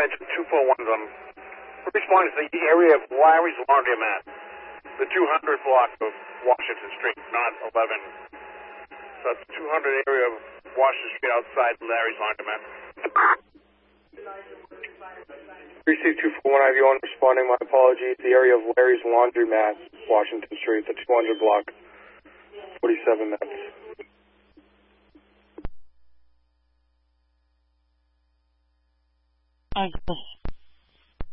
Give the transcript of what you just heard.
engine 241's on. Responding to the area of Larry's Laundromat, the 200 block of Washington Street, not 11. So that's 200 area of Washington Street outside Larry's Laundromat. 3624191 responding, my apologies, the area of Larry's Laundromat, Washington Street, the 200 block, 47 minutes. I